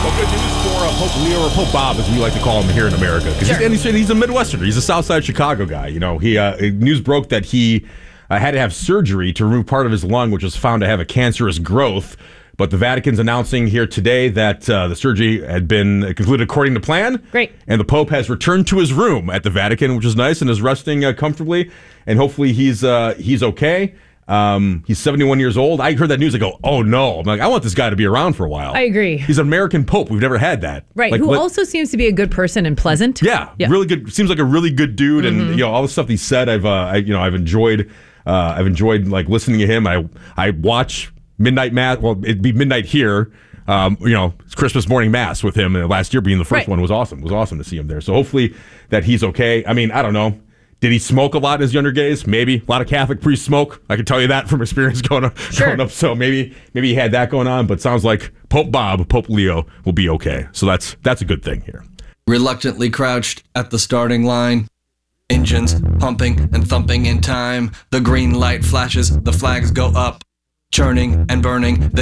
Well, good news for Pope Leo, or Pope Bob, as we like to call him here in America. Because he's a Midwesterner. He's a Southside Chicago guy. You know, news broke that he had to have surgery to remove part of his lung, which was found to have a cancerous growth. But the Vatican's announcing here today that the surgery had been concluded according to plan. Great. And the Pope has returned to his room at the Vatican, which is nice, and is resting comfortably. And hopefully he's okay. He's 71 years old. I heard that news. I go, oh no. I'm like, I want this guy to be around for a while. I agree. He's an American Pope. We've never had that. Right. Like, who also seems to be a good person and pleasant. Yeah. Really good. Seems like a really good dude. Mm-hmm. And, you know, all the stuff he said, I've enjoyed like listening to him. I watch midnight mass. Well, it'd be midnight here. It's Christmas morning mass with him. Last year being the first one was awesome. It was awesome to see him there. So hopefully that he's okay. I mean, I don't know. Did he smoke a lot in his younger days? Maybe. A lot of Catholic priests smoke. I can tell you that from experience growing up. So maybe he had that going on. But sounds like Pope Leo will be okay. So that's a good thing here. Reluctantly crouched at the starting line. Engines pumping and thumping in time. The green light flashes. The flags go up. Churning and burning.